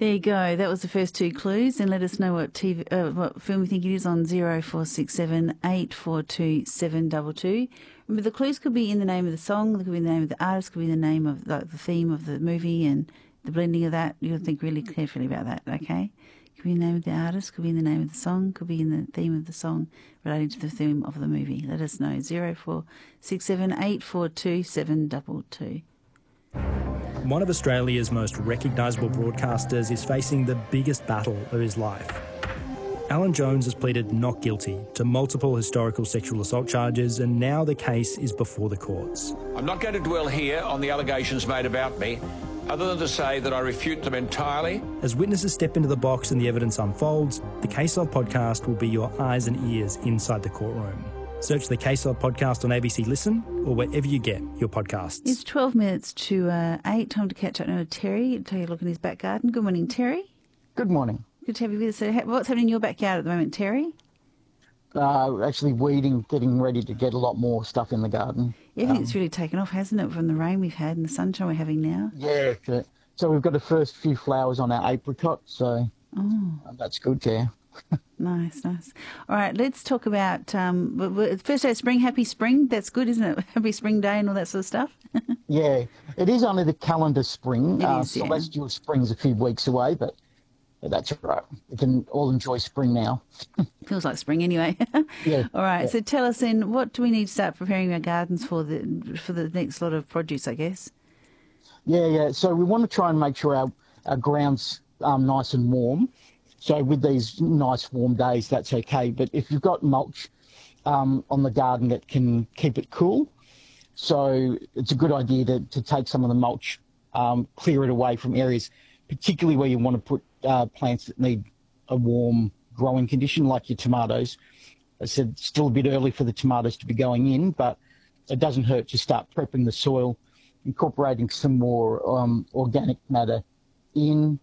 There you go. That was the first two clues. And let us know what what film you think it is on 0467 842 722. Remember, the clues could be in the name of the song, they could be in the name of the artist, could be in the name of the theme of the movie and the blending of that. You'll think really carefully about that, okay? Could be in the name of the artist, could be in the name of the song, could be in the theme of the song relating to the theme of the movie. Let us know. 0467 842 722. One of Australia's most recognisable broadcasters is facing the biggest battle of his life. Alan Jones has pleaded not guilty to multiple historical sexual assault charges, and now the case is before the courts. I'm not going to dwell here on the allegations made about me, other than to say that I refute them entirely. As witnesses step into the box and the evidence unfolds, the Case Log podcast will be your eyes and ears inside the courtroom. Search the Case Log podcast on ABC Listen or wherever you get your podcasts. It's 12 minutes to 8. Time to catch up now with Terry, take a look in his back garden. Good morning, Terry. Good morning. Good to have you with us. So what's happening in your backyard at the moment, Terry? Actually weeding, getting ready to get a lot more stuff in the garden. Everything's really taken off, hasn't it, from the rain we've had and the sunshine we're having now? Yeah. So we've got the first few flowers on our apricot, so that's good, yeah. Nice. All right, let's talk about first day of spring. Happy spring. That's good, isn't it? Happy spring day and all that sort of stuff. Yeah, it is only the calendar spring. It is, celestial spring's a few weeks away, but that's all right. We can all enjoy spring now. Feels like spring anyway. Yeah. All right, yeah. So tell us then, what do we need to start preparing our gardens for the next lot of produce, I guess? Yeah. So we want to try and make sure our ground's nice and warm. So with these nice warm days, that's okay. But if you've got mulch on the garden, that can keep it cool. So it's a good idea to take some of the mulch, clear it away from areas, particularly where you want to put plants that need a warm growing condition, like your tomatoes. I said it's still a bit early for the tomatoes to be going in, but it doesn't hurt to start prepping the soil, incorporating some more organic matter in,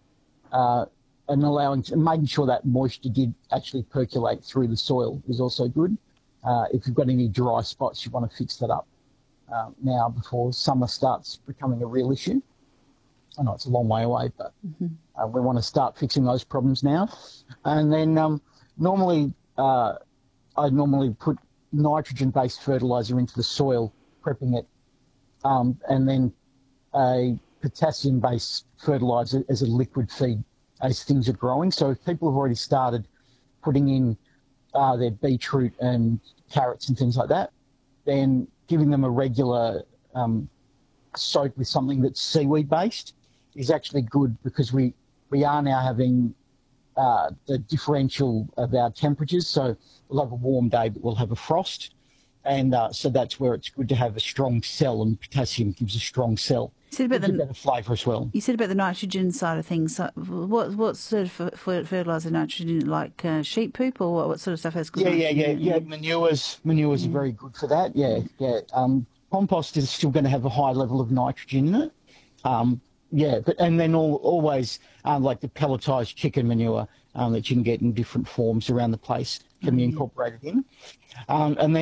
and making sure that moisture did actually percolate through the soil is also good. If you've got any dry spots, you want to fix that up now before summer starts becoming a real issue. I know it's a long way away, but we want to start fixing those problems now. And then I normally put nitrogen-based fertiliser into the soil, prepping it, and then a potassium-based fertiliser as a liquid feed as things are growing. So if people have already started putting in their beetroot and carrots and things like that, then giving them a regular soak with something that's seaweed-based is actually good, because we are now having the differential of our temperatures. So we'll have a warm day, but we'll have a frost. And so that's where it's good to have a strong cell, and potassium gives a strong cell. You said about the flavour as well. You said about the nitrogen side of things. So what sort of fertiliser nitrogen, like sheep poop, or what sort of stuff has good nitrogen? Yeah. Manures are very good for that. Yeah. Compost is still going to have a high level of nitrogen in it. And then always like the pelletised chicken manure that you can get in different forms around the place can be incorporated in, and then